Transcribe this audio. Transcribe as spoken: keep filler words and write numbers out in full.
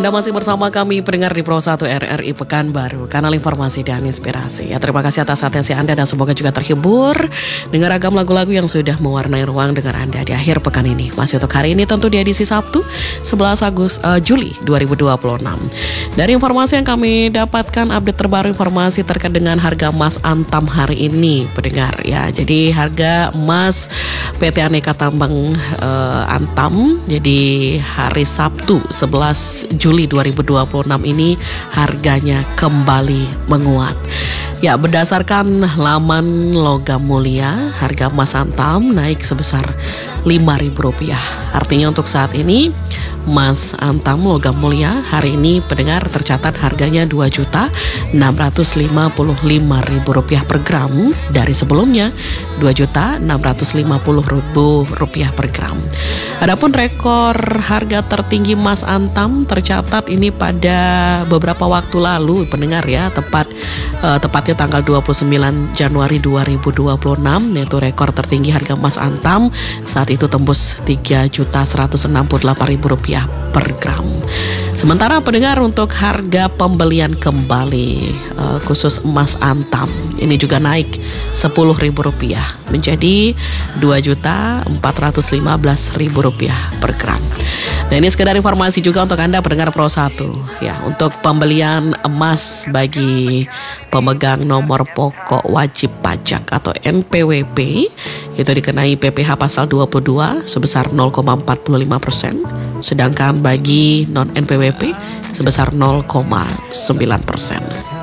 Anda masih bersama kami pendengar di Pro satu R R I Pekanbaru, kanal informasi dan inspirasi. Ya, terima kasih atas atensi Anda dan semoga juga terhibur dengan ragam lagu-lagu yang sudah mewarnai ruang dengar Anda di akhir pekan ini. Masih untuk hari ini tentu di edisi Sabtu sebelas Agustus uh, Juli dua ribu dua puluh enam. Dari informasi yang kami dapatkan, update terbaru informasi terkait dengan harga emas Antam hari ini, pendengar ya. Jadi harga emas P T Aneka Tambang uh, Antam jadi hari Sabtu sebelas Juli dua ribu dua puluh enam ini harganya kembali menguat. Ya, berdasarkan laman Logam Mulia, harga emas Antam naik sebesar lima ribu rupiah. Artinya untuk saat ini emas Antam Logam Mulia hari ini pendengar tercatat harganya dua juta enam ratus lima puluh lima ribu rupiah per gram dari sebelumnya dua juta enam ratus lima puluh ribu rupiah per gram. Adapun rekor harga tertinggi emas Antam tercatat ini pada beberapa waktu lalu pendengar ya, tepat uh, tepatnya tanggal dua puluh sembilan Januari dua ribu dua puluh enam, yaitu rekor tertinggi harga emas Antam saat itu tembus tiga juta seratus enam puluh delapan ribu rupiah per gram. Sementara pendengar untuk harga pembelian kembali uh, khusus emas Antam ini juga naik sepuluh ribu rupiah menjadi dua juta empat ratus lima belas ribu rupiah per gram. Nah, ini sekedar informasi juga untuk Anda pendengar Pro satu ya, untuk pembelian emas bagi pemegang nomor pokok wajib pajak atau N P W P itu dikenai P P H pasal dua puluh dua sebesar nol koma empat puluh lima persen, sedangkan bagi non N P W P sebesar nol koma sembilan persen.